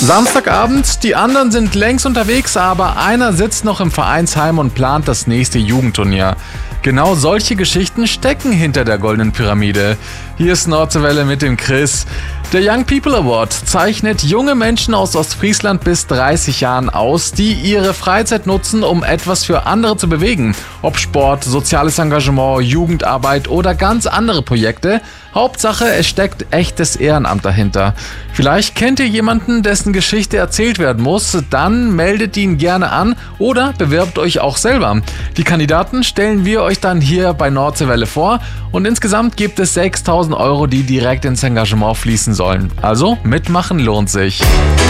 Samstagabend, die anderen sind längst unterwegs, aber einer sitzt noch im Vereinsheim und plant das nächste Jugendturnier. Genau solche Geschichten stecken hinter der Goldenen Pyramide. Hier ist Nordseewelle mit dem Chris. Der Young People Award zeichnet junge Menschen aus Ostfriesland bis 30 Jahren aus, die ihre Freizeit nutzen, um etwas für andere zu bewegen. Ob Sport, soziales Engagement, Jugendarbeit oder ganz andere Projekte. Hauptsache, es steckt echtes Ehrenamt dahinter. Vielleicht kennt ihr jemanden, dessen Geschichte erzählt werden muss, dann meldet ihn gerne an oder bewerbt euch auch selber. Die Kandidaten stellen wir euch dann hier bei Nordseewelle vor und insgesamt gibt es 6.000 €, die direkt ins Engagement fließen sollen. Also mitmachen lohnt sich.